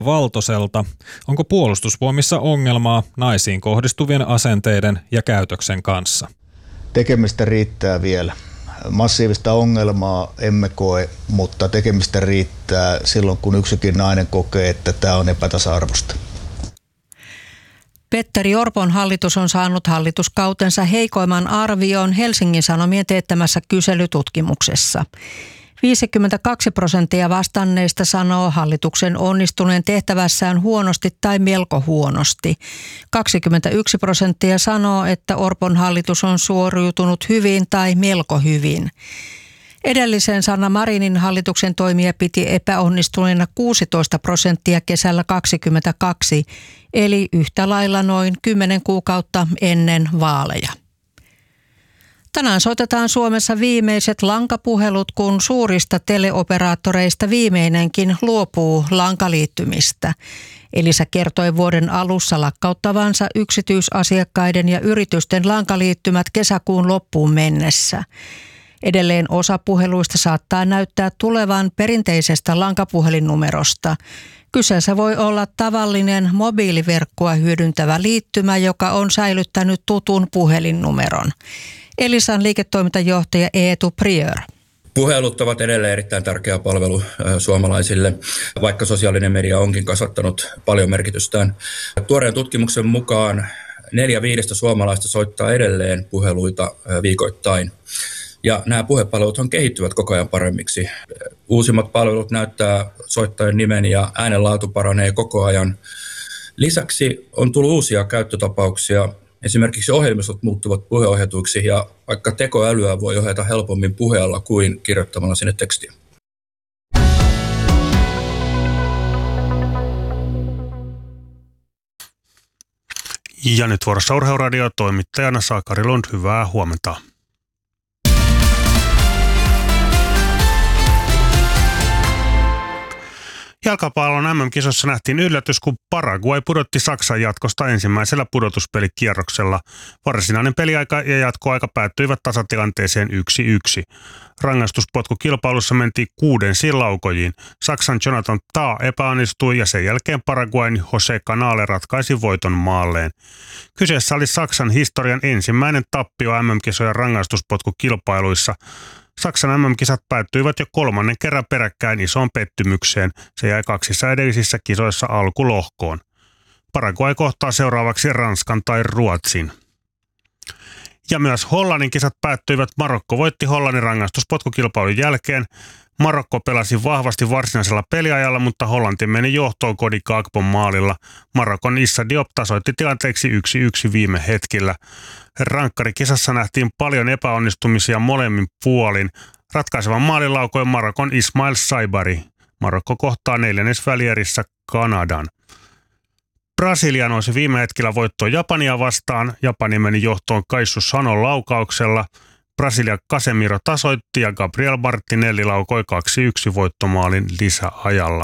Valtoselta. Onko puolustusvoimissa ongelmaa naisiin kohdistuvien asenteiden ja käytöksen kanssa? Tekemistä riittää vielä. Massiivista ongelmaa emme koe, mutta tekemistä riittää silloin, kun yksikin nainen kokee, että tämä on epätasa-arvoista. Petteri Orpon hallitus on saanut hallituskautensa heikoimman arvion Helsingin Sanomien teettämässä kyselytutkimuksessa. 52% vastanneista sanoo hallituksen onnistuneen tehtävässään huonosti tai melko huonosti. 21% sanoo, että Orpon hallitus on suoriutunut hyvin tai melko hyvin. Edellisen Sanna Marinin hallituksen toimia piti epäonnistuneena 16% kesällä 2022, eli yhtä lailla noin 10 kuukautta ennen vaaleja. Tänään soitetaan Suomessa viimeiset lankapuhelut, kun suurista teleoperaattoreista viimeinenkin luopuu lankaliittymistä. Elisa kertoi vuoden alussa lakkauttavansa yksityisasiakkaiden ja yritysten lankaliittymät kesäkuun loppuun mennessä. Edelleen osa puheluista saattaa näyttää tulevan perinteisestä lankapuhelinnumerosta. Kyseessä voi olla tavallinen mobiiliverkkoa hyödyntävä liittymä, joka on säilyttänyt tutun puhelinnumeron. Elisan liiketoimintajohtaja Eetu Prieur. Puhelut ovat edelleen erittäin tärkeä palvelu suomalaisille, vaikka sosiaalinen media onkin kasvattanut paljon merkitystään. Tuoreen tutkimuksen mukaan 4/5 suomalaista soittaa edelleen puheluita viikoittain. Ja nämä puhepalvelut kehittyvät koko ajan paremmiksi. Uusimmat palvelut näyttää soittajan nimen ja äänenlaatu paranee koko ajan. Lisäksi on tullut uusia käyttötapauksia. Esimerkiksi ohjelmistot muuttuvat puheohjatuiksi ja vaikka tekoälyä voi ohjata helpommin puheella kuin kirjoittamalla sinne tekstiä. Ja nyt vuorossa Urheiluradio toimittajana Sakari Lund, hyvää huomenta. Jalkapallon MM-kisossa nähtiin yllätys, kun Paraguay pudotti Saksan jatkosta ensimmäisellä pudotuspelikierroksella. Varsinainen peliaika ja jatkoaika päättyivät tasatilanteeseen 1-1. Rangaistuspotkukilpailussa mentiin 6 laukojiin. Saksan Jonathan Tah epäonnistui ja sen jälkeen Paraguayn Jose Canale ratkaisi voiton maalleen. Kyseessä oli Saksan historian ensimmäinen tappio MM-kisojen rangaistuspotkukilpailuissa. Saksan MM-kisat päättyivät jo 3. kerran peräkkäin isoon pettymykseen. Se jäi 2 edellisissä kisoissa alkulohkoon. Paraguay kohtaa seuraavaksi Ranskan tai Ruotsin. Ja myös Hollannin kisat päättyivät. Marokko voitti Hollannin rangaistuspotkukilpailun jälkeen. Marokko pelasi vahvasti varsinaisella peliajalla, mutta Hollanti meni johtoon Cody Gakpon maalilla. Marokon Issa Diop tasoitti tilanteeksi 1-1 viime hetkillä. Rankkarikisassa nähtiin paljon epäonnistumisia molemmin puolin. Ratkaisevan maalin laukoi Marokon Ismail Saibari. Marokko kohtaa 4. välierissä Kanadan. Brasilia nousi viime hetkellä voittoon Japania vastaan. Japani meni johtoon Kaissu Sanon laukauksella. Brasilia Casemiro tasoitti ja Gabriel Martinelli laukoi 2-1 voittomaalin lisäajalla.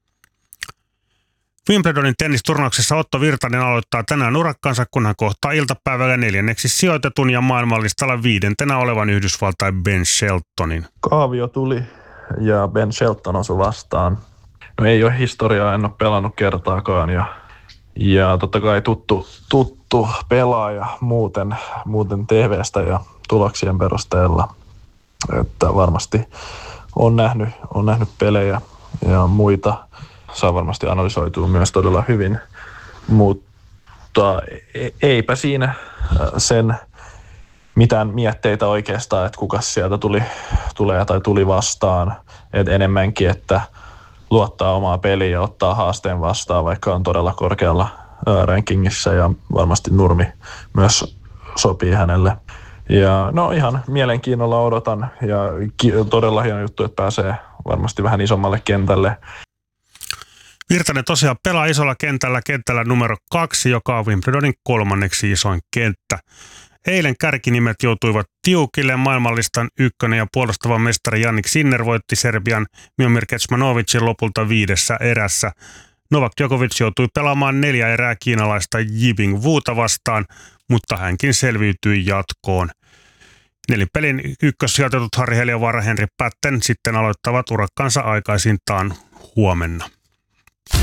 Wimbledonin tennisturnauksessa Otto Virtanen aloittaa tänään urakkansa, kun hän kohtaa iltapäivällä 4. sijoitetun ja maailmanlistalla 5. olevan Yhdysvaltain Ben Sheltonin. Kaavio tuli ja Ben Shelton osui vastaan. No ei ole historiaa, en ole pelannut kertaakaan ja totta kai tuttu pelaaja muuten TV:stä ja tuloksien perusteella, että varmasti on nähnyt pelejä ja muita. Saa varmasti analysoitua myös todella hyvin, mutta eipä siinä sen mitään mietteitä oikeastaan, että kuka sieltä tuli vastaan. Et enemmänkin, että luottaa omaa peliä ja ottaa haasteen vastaan, vaikka on todella korkealla rankingissa ja varmasti nurmi myös sopii hänelle. Ja no ihan mielenkiinnolla odotan ja todella hieno juttu, että pääsee varmasti vähän isommalle kentälle. Virtanen tosiaan pelaa isolla kentällä numero 2, joka on Wimbledonin 3. isoin kenttä. Eilen kärkinimet joutuivat tiukille. Maailmanlistan 1. ja puolustava mestari Jannik Sinner voitti Serbian Miomir Kecmanovicin lopulta 5. erässä. Novak Djokovic joutui pelaamaan 4 erää kiinalaista Yibing Wuta vastaan, mutta hänkin selviytyi jatkoon. Nelipelin ykkössijoitetut Harri Heliövaara ja Henri Patten sitten aloittavat urakkansa aikaisintaan huomenna.